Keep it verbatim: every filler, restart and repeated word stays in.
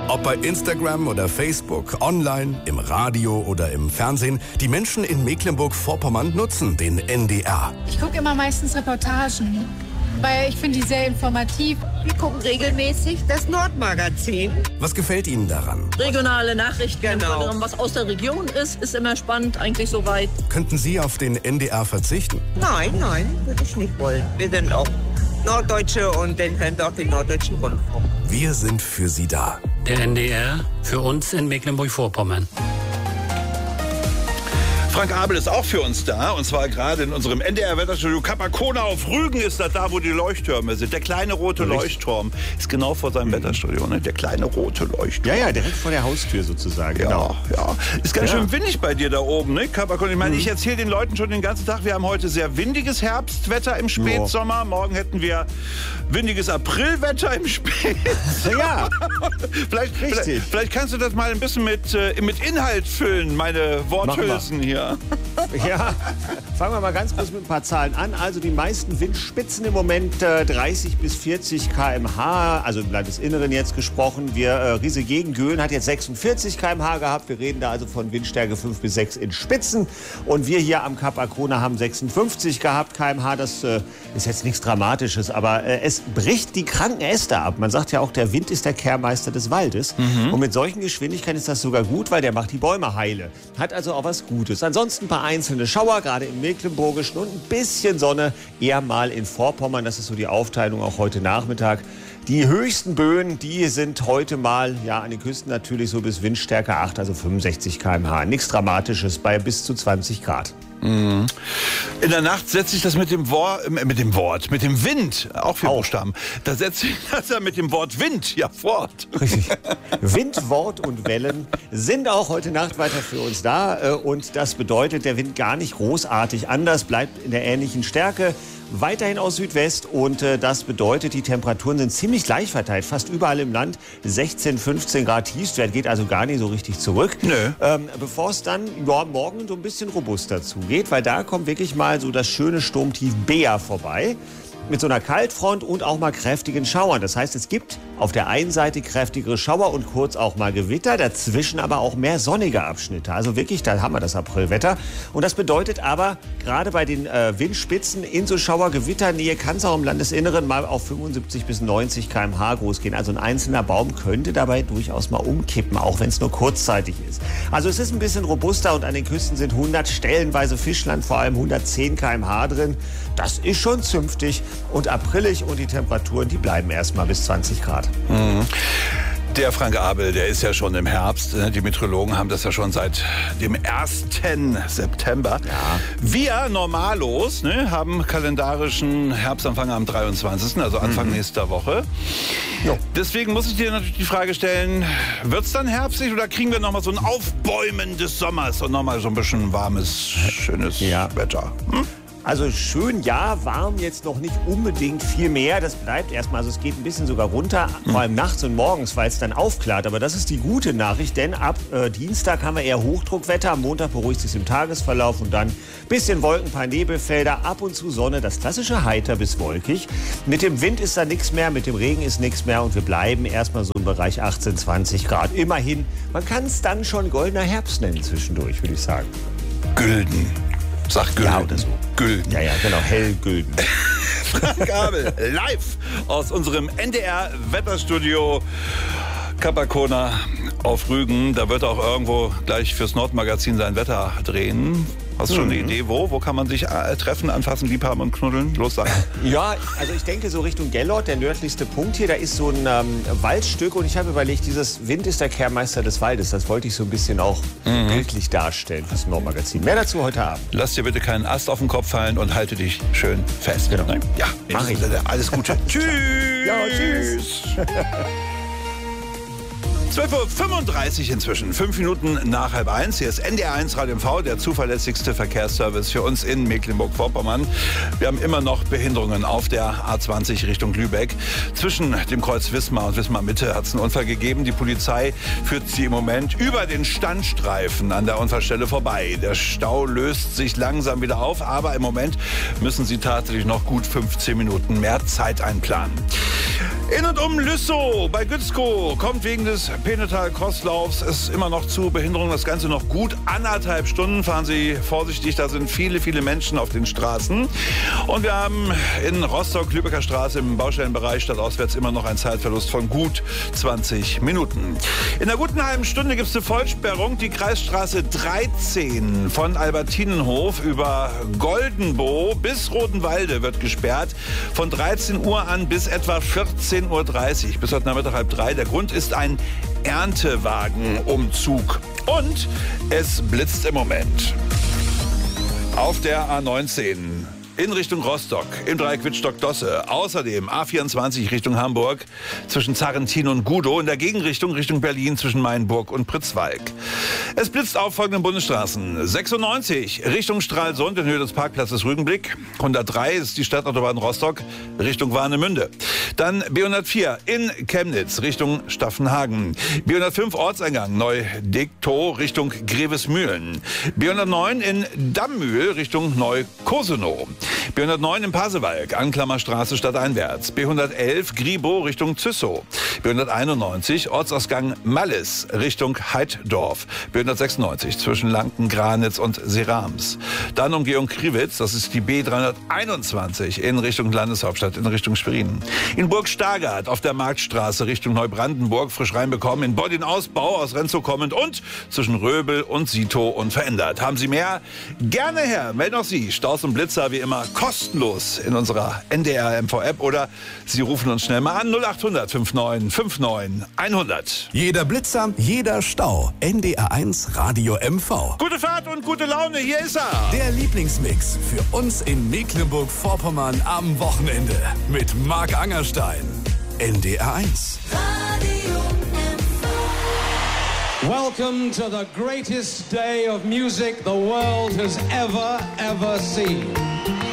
Ob bei Instagram oder Facebook, online, im Radio oder im Fernsehen, die Menschen in Mecklenburg-Vorpommern nutzen den N D R. Ich gucke immer meistens Reportagen, weil ich finde die sehr informativ. Wir gucken regelmäßig das Nordmagazin. Was gefällt Ihnen daran? Regionale Nachrichten, Genau. was aus der Region ist, ist immer spannend, eigentlich soweit. Könnten Sie auf den N D R verzichten? Nein, nein, würde ich nicht wollen. Wir sind auch Norddeutsche und dann hören wir auch den Norddeutschen Rundfunk. Wir sind für Sie da. Der N D R für uns in Mecklenburg-Vorpommern. Frank Abel ist auch für uns da, und zwar gerade in unserem N D R-Wetterstudio Capacona auf Rügen ist das da, wo die Leuchttürme sind. Der kleine rote Leuchtturm ist genau vor seinem mhm. Wetterstudio, ne? Der kleine rote Leuchtturm. Ja, ja, direkt vor der Haustür sozusagen. Ja, genau. ja. Ist ganz ja. schön windig bei dir da oben, ne, Capacona? Ich meine, mhm. ich erzähle den Leuten schon den ganzen Tag, wir haben heute sehr windiges Herbstwetter im Spätsommer. Morgen hätten wir windiges Aprilwetter im Spätsommer. Ja, vielleicht, vielleicht, vielleicht kannst du das mal ein bisschen mit, äh, mit Inhalt füllen, meine Worthülsen hier. Ja, fangen wir mal ganz kurz mit ein paar Zahlen an. Also die meisten Windspitzen im Moment äh, dreißig bis vierzig Kilometer pro Stunde, also im Landesinneren jetzt gesprochen. Wir, äh, Riese gegen Göhn hat jetzt sechsundvierzig Kilometer pro Stunde gehabt. Wir reden da also von Windstärke fünf bis sechs in Spitzen. Und wir hier am Capacona haben sechsundfünfzig gehabt Kilometer pro Stunde. Das äh, ist jetzt nichts Dramatisches, aber äh, es bricht die kranken Äste ab. Man sagt ja auch, der Wind ist der Kehrmeister des Waldes. Mhm. Und mit solchen Geschwindigkeiten ist das sogar gut, weil der macht die Bäume heile. Hat also auch was Gutes. Ansonsten ein paar einzelne Schauer, gerade im Mecklenburgischen, und ein bisschen Sonne eher mal in Vorpommern. Das ist so die Aufteilung auch heute Nachmittag. Die höchsten Böen, die sind heute mal ja an den Küsten natürlich so bis Windstärke acht, also fünfundsechzig Kilometer pro Stunde. Nichts Dramatisches bei bis zu zwanzig Grad. Mhm. In der Nacht setzt sich das mit dem, Wort, äh, mit dem Wort, mit dem Wind, auch für Buchstaben, da setzt sich das ja mit dem Wort Wind ja fort. Richtig. Wind, Wort und Wellen sind auch heute Nacht weiter für uns da. Und das bedeutet, der Wind gar nicht großartig anders, bleibt in der ähnlichen Stärke. Weiterhin aus Südwest, und äh, das bedeutet, die Temperaturen sind ziemlich gleich verteilt, fast überall im Land. sechzehn, fünfzehn Grad Tiefstwert, geht also gar nicht so richtig zurück. Nö. Ähm, bevor es dann ja, morgen so ein bisschen robuster zugeht, weil da kommt wirklich mal so das schöne Sturmtief Bea vorbei. Mit so einer Kaltfront und auch mal kräftigen Schauern. Das heißt, es gibt auf der einen Seite kräftigere Schauer und kurz auch mal Gewitter, dazwischen aber auch mehr sonnige Abschnitte. Also wirklich, da haben wir das Aprilwetter. Und das bedeutet aber, gerade bei den äh, Windspitzen in so Schauer-Gewitternähe kann es auch im Landesinneren mal auf fünfundsiebzig bis neunzig Kilometer pro Stunde groß gehen. Also ein einzelner Baum könnte dabei durchaus mal umkippen, auch wenn es nur kurzzeitig ist. Also es ist ein bisschen robuster, und an den Küsten sind hundert, stellenweise Fischland, vor allem hundertzehn Kilometer pro Stunde drin. Das ist schon zünftig und aprilig, und die Temperaturen, die bleiben erstmal bis zwanzig Grad. Mhm. Der Frank Abel, der ist ja schon im Herbst. Die Meteorologen haben das ja schon seit dem ersten September. Ja. Wir Normalos ne, haben kalendarischen Herbstanfang am dreiundzwanzigsten, also Anfang mhm. nächster Woche. Jo. Deswegen muss ich dir natürlich die Frage stellen, wird es dann herbstlich, oder kriegen wir nochmal so ein Aufbäumen des Sommers und nochmal so ein bisschen warmes, schönes ja. Wetter? Hm? Also schön, ja, warm jetzt noch nicht unbedingt viel mehr. Das bleibt erstmal, also es geht ein bisschen sogar runter, mhm. vor allem nachts und morgens, weil es dann aufklart. Aber das ist die gute Nachricht, denn ab äh, Dienstag haben wir eher Hochdruckwetter. Am Montag beruhigt es sich im Tagesverlauf, und dann bisschen Wolken, paar Nebelfelder, ab und zu Sonne, das klassische heiter bis wolkig. Mit dem Wind ist da nichts mehr, mit dem Regen ist nichts mehr, und wir bleiben erstmal so im Bereich achtzehn, zwanzig Grad. Immerhin, man kann es dann schon goldener Herbst nennen zwischendurch, würde ich sagen. Gülden. Sag Gülden. Ja, oder so. Gülden. Ja, ja, genau, hellgülden. Frank Abel, live aus unserem N D R-Wetterstudio Capacona auf Rügen. Da wird er auch irgendwo gleich fürs Nordmagazin sein Wetter drehen. Hast du schon eine Idee, wo? Wo kann man sich äh, treffen, anfassen, liebhaben und knuddeln? Los, sag. Ja, also ich denke so Richtung Gellort, der nördlichste Punkt hier, da ist so ein ähm, Waldstück, und ich habe überlegt, dieses Wind ist der Kehrmeister des Waldes. Das wollte ich so ein bisschen auch mhm. bildlich darstellen fürs Nordmagazin. Mehr dazu heute Abend. Lass dir bitte keinen Ast auf den Kopf fallen und halte dich schön fest. Genau. Ja, mach ich. Alles Gute. Tschüss. Ja, tschüss. zwölf Uhr fünfunddreißig inzwischen, fünf Minuten nach halb eins. Hier ist N D R eins Radio M V, der zuverlässigste Verkehrsservice für uns in Mecklenburg-Vorpommern. Wir haben immer noch Behinderungen auf der A zwanzig Richtung Lübeck. Zwischen dem Kreuz Wismar und Wismar Mitte hat es einen Unfall gegeben. Die Polizei führt sie im Moment über den Standstreifen an der Unfallstelle vorbei. Der Stau löst sich langsam wieder auf, aber im Moment müssen sie tatsächlich noch gut fünfzehn Minuten mehr Zeit einplanen. In und um Lüssow bei Gützkow kommt wegen des Penetal-Crosslaufs es immer noch zu Behinderungen. Das Ganze noch gut anderthalb Stunden. Fahren Sie vorsichtig, da sind viele, viele Menschen auf den Straßen. Und wir haben in Rostock-Lübecker Straße im Baustellenbereich stadtauswärts immer noch einen Zeitverlust von gut zwanzig Minuten. In einer guten halben Stunde gibt es eine Vollsperrung. Die Kreisstraße dreizehn von Albertinenhof über Goldenbow bis Rodenwalde wird gesperrt. Von dreizehn Uhr an bis etwa vierzehn Uhr dreißig, bis heute Nachmittag halb drei. Der Grund ist ein Erntewagenumzug. Und es blitzt im Moment. Auf der A neunzehn in Richtung Rostock, im Dreieck Wittstock-Dosse. Außerdem A vierundzwanzig Richtung Hamburg zwischen Zarrentin und Gudow. In der Gegenrichtung Richtung Berlin zwischen Mainburg und Pritzwalk. Es blitzt auf folgenden Bundesstraßen. sechsundneunzig Richtung Stralsund in Höhe des Parkplatzes Rügenblick. hundertdrei ist die Stadtautobahn Rostock Richtung Warnemünde. Dann B hundertvier in Chemnitz Richtung Staffenhagen. B hundertfünf Ortseingang Neu-Degtow Richtung Grevesmühlen. B hundertneun in Dammühl Richtung Neu-Kosenow. B hundertneun in Pasewalk, Anklammerstraße stadteinwärts. B hundertelf Gribow Richtung Züssow. B hunderteinundneunzig Ortsausgang Mallis Richtung Heiddorf. B hundertsechsundneunzig zwischen Lanken, Granitz und Serams. Dann Umgehung Kriwitz, das ist die B dreihunderteinundzwanzig in Richtung Landeshauptstadt, in Richtung Schwerin. In Burg Stargard auf der Marktstraße Richtung Neubrandenburg frisch reinbekommen. In Boddin Ausbau aus Renzow kommend und zwischen Röbel und Sito unverändert. Haben Sie mehr? Gerne her. Melden auch Sie. Staus und Blitzer wie immer kostenlos in unserer N D R M V-App oder Sie rufen uns schnell mal an null achthundert neunundfünfzig neunundfünfzig hundert. Jeder Blitzer, jeder Stau. N D R eins Radio M V. Gute Fahrt und gute Laune, hier ist er. Der Lieblingsmix für uns in Mecklenburg-Vorpommern am Wochenende mit Marc Angerstein. N D R eins. Radio M V. Welcome to the greatest day of music the world has ever, ever seen.